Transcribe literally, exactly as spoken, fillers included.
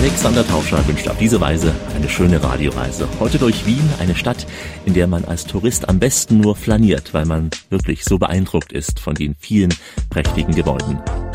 Alexander Tauscher wünscht auf diese Weise eine schöne Radioreise. Heute durch Wien, eine Stadt, in der man als Tourist am besten nur flaniert, weil man wirklich so beeindruckt ist von den vielen prächtigen Gebäuden.